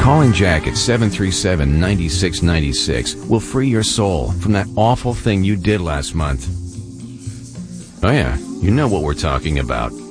Calling Jack at 737-9696 will free your soul from that awful thing you did last month. Oh yeah, you know what we're talking about.